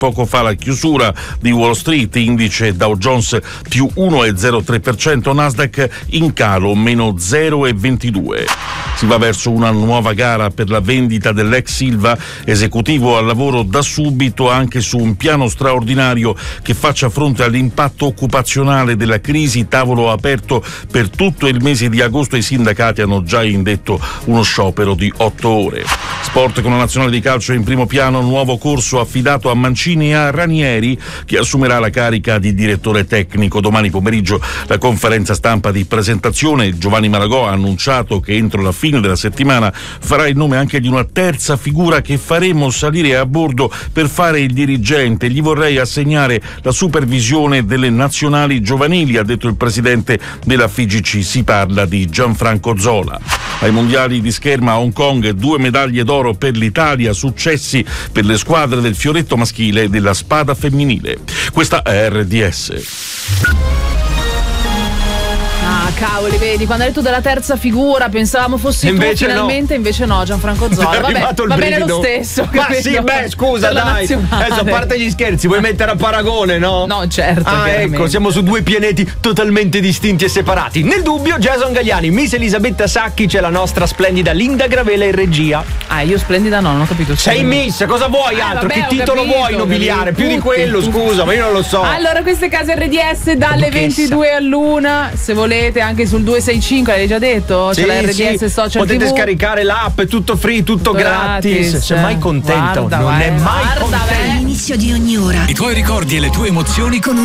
poco fa la chiusura di Wall Street, indice Dow Jones più 1,03%, Nasdaq in calo meno 0,22%. Si va verso una nuova gara per la vendita dell'ex Ilva, esecutivo al lavoro da subito anche su un piano straordinario che faccia fronte all'impatto occupazionale della crisi, tavolo aperto per tutto il mese di agosto. I sindacati hanno già indetto uno sciopero di 8 ore. Sport con la nazionale di calcio in primo piano, nuovo corso affidato a Mancini e a Ranieri, che assumerà la carica di direttore tecnico. Domani pomeriggio la conferenza stampa di presentazione. Giovanni Malagò ha annunciato che entro la fine della settimana farà il nome anche di una terza figura che faremo salire a bordo per fare il dirigente. Gli vorrei assegnare la supervisione delle nazionali giovanili, ha detto il presidente della FIGC. Si parla di Gianfranco Zola. Ai mondiali di scherma a Hong Kong, 2 medaglie d'oro per l'Italia, successi per le squadre del fioretto maschile e della spada femminile. Questa è RDS. Cavoli, vedi, quando hai detto della terza figura pensavamo fossi invece tu finalmente, no. Invece no, Gianfranco Zola. Vabbè, va bene lo stesso. Ma sì, scusa, dai. Adesso, a parte gli scherzi, vuoi mettere a paragone, no? No, certo. Ecco, siamo su 2 pianeti totalmente distinti e separati. Nel dubbio, Jason Galliani, Miss Elisabetta Sacchi, c'è la nostra splendida Linda Gravela in regia. Io splendida no, non ho capito. Sei Miss, cosa vuoi altro? Vabbè, che titolo vuoi nobiliare? Più di quello, scusa, ma io non lo so. Allora, queste case RDS dalle 22 all'1, se volete anche sul 265, l'hai già detto? Sì, c'è la RDS Social potete TV. scaricare l'app, è tutto free, tutto gratis. Sei mai contento? Guarda, non è mai contento. All'inizio di ogni ora. I tuoi ricordi e le tue emozioni con